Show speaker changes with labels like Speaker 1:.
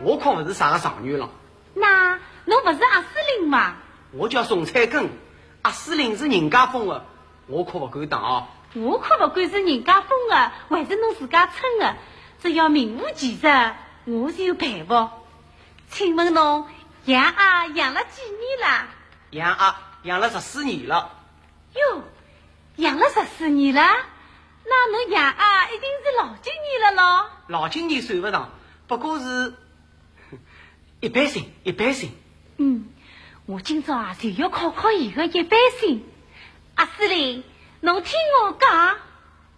Speaker 1: 我可不是啥个状元了。
Speaker 2: 那侬不是阿司令吗？
Speaker 1: 我叫宋彩根，阿司令是人家封的，我可不敢当啊。
Speaker 2: 我可不管是人家封的，还是侬自家称的，只要名副其实，我就佩服。请问侬养鸭养了几年了？
Speaker 1: 养鸭养了14年了。
Speaker 2: 哟，养了14年了？那侬养鸭一定是老经验了咯？
Speaker 1: 老经验算不上，不过是一般性，一般性。
Speaker 2: 我今朝就要考考伊个一般性。阿司令，侬听我讲。